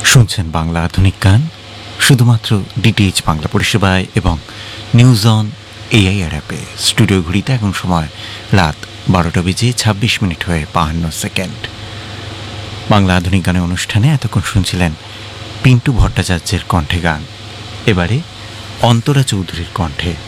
শুনছেন বাংলা আধুনিক গান শুধুমাত্র ডিটিএইচ বাংলা পরিষেবায় এবং নিউজ অন এআইআর অ্যাপে। স্টুডিও ঘড়িতে এখন সময় রাত 12:26 হয়ে 52 বাংলা আধুনিক গানের অনুষ্ঠানে এতক্ষণ শুনছিলেন পিন্টু ভট্টাচার্যের কণ্ঠে গান। এবারে অন্তরা চৌধুরীর কণ্ঠে